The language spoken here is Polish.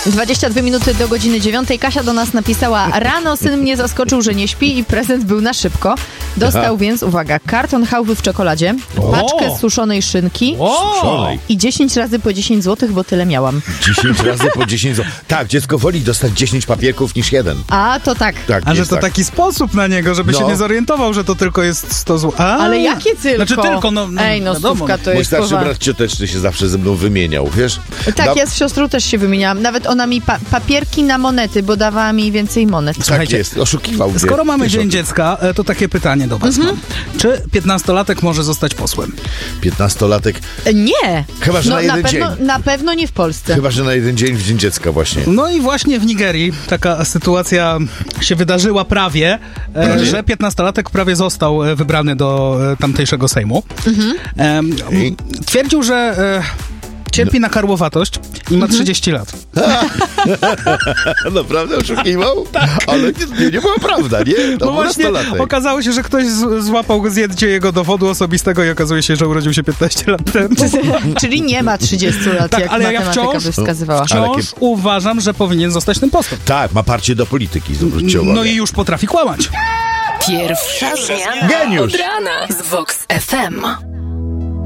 22 minuty do godziny 9. Kasia do nas napisała: rano syn mnie zaskoczył, że nie śpi i prezent był na szybko. Dostał więc, uwaga, karton chałwy w czekoladzie, paczkę suszonej szynki i 10 razy po 10 zł, bo tyle miałam. 10 razy po 10 zł. Tak, dziecko woli dostać 10 papierków niż jeden. A, to tak. A że to taki sposób na niego, żeby się nie zorientował, że to tylko jest 100 zł. Ale jakie tylko? Znaczy tylko, stówka to Mój jest starszy brat cioteczny się zawsze ze mną wymieniał, wiesz? Tak, ja z siostrą też się wymieniałam. Nawet ona mi papierki na monety, bo dawała mi więcej monet. Tak jest, oszukiwał. Skoro mamy Dzień Dziecka, to takie pytanie do was mam. Czy 15-latek może zostać posłem? 15-latek? Nie. Chyba, że na jeden dzień. Na pewno nie w Polsce. Chyba, że na jeden dzień w Dzień Dziecka właśnie. No i właśnie w Nigerii taka sytuacja się wydarzyła prawie, że 15-latek prawie został wybrany do tamtejszego Sejmu. Twierdził, że cierpi na karłowatość i ma 30 lat. Naprawdę oszukiwał? Tak. Ale nie była prawda, nie? No właśnie okazało się, że ktoś złapał go zdjęcie jego dowodu osobistego i okazuje się, że urodził się 15 lat temu. Czyli nie ma 30 lat, tak, jak ale matematyka by wskazywała. Wciąż uważam, że powinien zostać tym posłem. Tak, ma parcie do polityki, zwróćcie uwagę. No i już potrafi kłamać. Pierwsza zmiana Geniusz! od rana z Vox FM.